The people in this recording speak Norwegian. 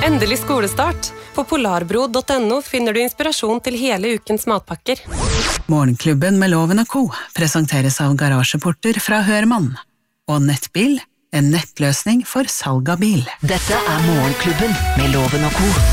Endelig skolestart. På polarbro.no finner du inspirasjon til hele ukens matpakker. Morgenklubben med Loven og Co. presenteres av garasjeporter fra Hørmann. Og Nettbil, en nettløsning for salg av bil. Dette er Morgenklubben med Loven og Co.